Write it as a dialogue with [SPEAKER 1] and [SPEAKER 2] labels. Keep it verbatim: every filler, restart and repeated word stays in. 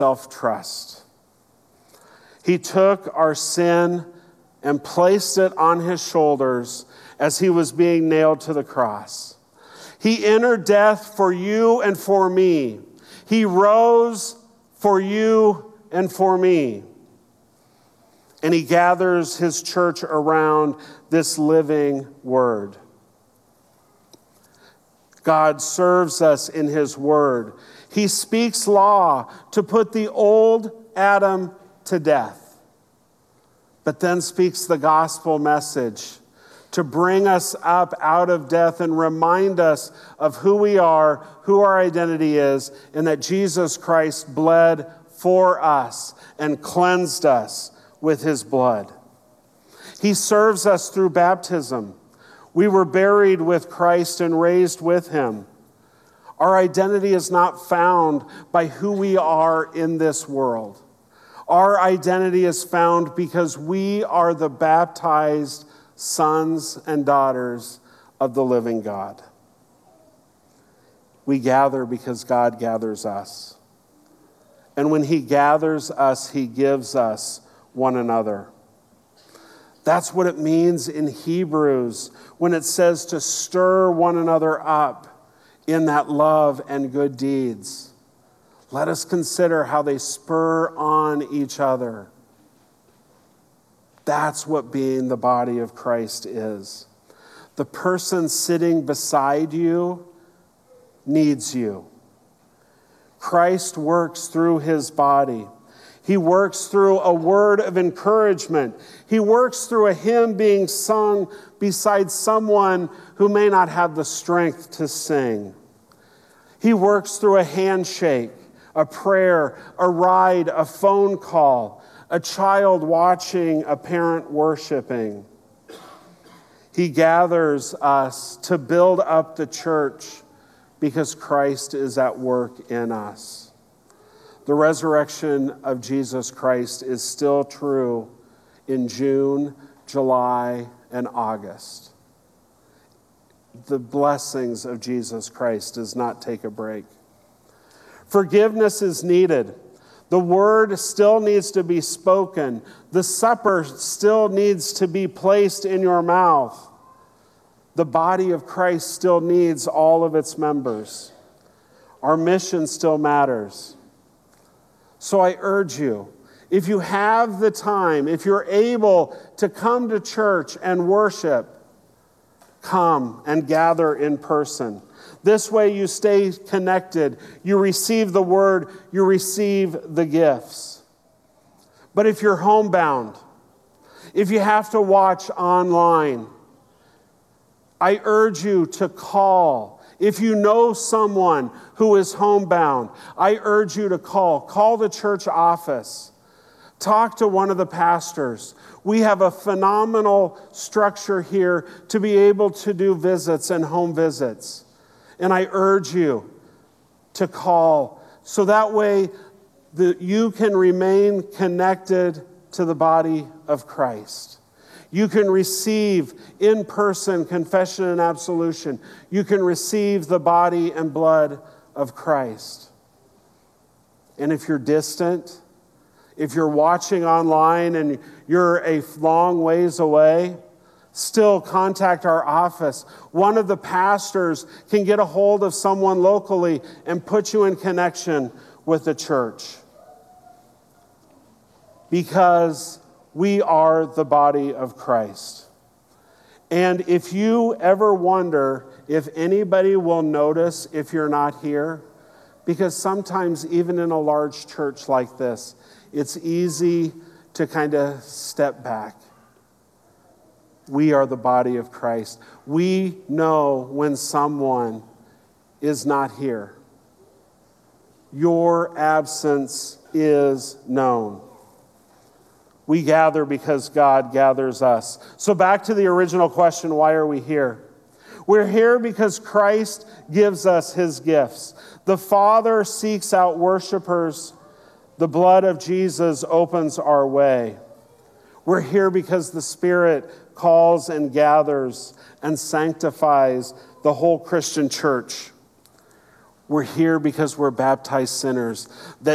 [SPEAKER 1] self-trust. He took our sin and placed it on his shoulders as he was being nailed to the cross. He entered death for you and for me. He rose for you and for me. And he gathers his church around this living word. God serves us in his word. He speaks law to put the old Adam to death, but then speaks the gospel message to bring us up out of death and remind us of who we are, who our identity is, and that Jesus Christ bled for us and cleansed us with his blood. He serves us through baptism. We were buried with Christ and raised with him. Our identity is not found by who we are in this world. Our identity is found because we are the baptized sons and daughters of the living God. We gather because God gathers us. And when he gathers us, he gives us one another. That's what it means in Hebrews when it says to stir one another up in that love and good deeds. Let us consider how they spur on each other. That's what being the body of Christ is. The person sitting beside you needs you. Christ works through his body. He works through a word of encouragement. He works through a hymn being sung beside someone who may not have the strength to sing. He works through a handshake, a prayer, a ride, a phone call, a child watching, a parent worshiping. He gathers us to build up the church because Christ is at work in us. The resurrection of Jesus Christ is still true in June, July, and August. The blessings of Jesus Christ does not take a break. Forgiveness is needed. The word still needs to be spoken. The supper still needs to be placed in your mouth. The body of Christ still needs all of its members. Our mission still matters. So I urge you, if you have the time, if you're able to come to church and worship, come and gather in person. This way you stay connected. You receive the word. You receive the gifts. But if you're homebound, if you have to watch online, I urge you to call. If you know someone who is homebound, I urge you to call. Call the church office. Talk to one of the pastors. We have a phenomenal structure here to be able to do visits and home visits. And I urge you to call so that way that you can remain connected to the body of Christ. You can receive in-person confession and absolution. You can receive the body and blood of Christ. And if you're distant, if you're watching online and you're a long ways away, still contact our office. One of the pastors can get a hold of someone locally and put you in connection with the church. Because we are the body of Christ. And if you ever wonder if anybody will notice if you're not here, because sometimes even in a large church like this, it's easy to kind of step back. We are the body of Christ. We know when someone is not here. Your absence is known. We gather because God gathers us. So back to the original question, why are we here? We're here because Christ gives us his gifts. The Father seeks out worshipers. The blood of Jesus opens our way. We're here because the Spirit calls and gathers and sanctifies the whole Christian church. We're here because we're baptized sinners that